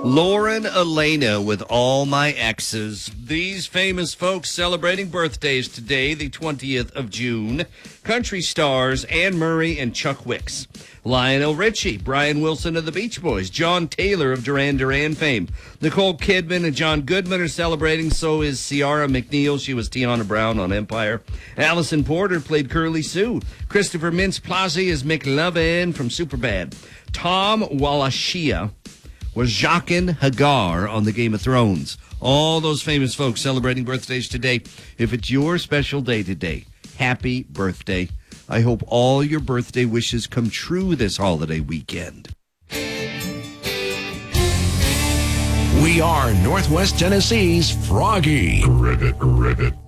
Lauren Elena with All My Exes. These famous folks celebrating birthdays today, the 20th of June. Country stars Anne Murray and Chuck Wicks. Lionel Richie, Brian Wilson of the Beach Boys, John Taylor of Duran Duran fame. Nicole Kidman and John Goodman are celebrating. So is Ciara McNeil. She was Tiana Brown on Empire. Allison Porter played Curly Sue. Christopher Mintz-Plasse is McLovin from Superbad. Tom Wallachia was Jaqen Hagar on the Game of Thrones. All those famous folks celebrating birthdays today. If it's your special day today, happy birthday. I hope all your birthday wishes come true this holiday weekend. We are Northwest Tennessee's Froggy. Ribbit.